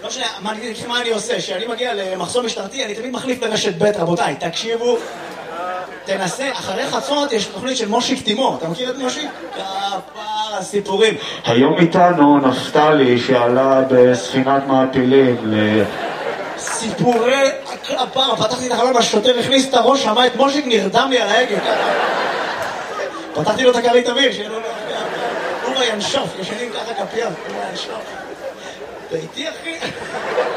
לא משנה, מה אני עושה? כשאני מגיע למחסום משטרתי, אני תמיד מחליף לרשת ב', רבותיי, תקשיבו, תנסה, אחרי חצות יש תוכנית של מושיק תימו, אתה מכיר את מושיק? כפר הסיפורים. היום איתנו נפתלי שעלה בספינת מעפילים סיפורי הכפר, פתחתי את החלון, השוטר הכניס את הראש, שמע את מושיק, נרדם לי על ההגה. פתחתי לו את הקרית אוויר, הוא ינשוף, ישנים ככה כפיון, הוא ינשוף. אתה איתי אחי?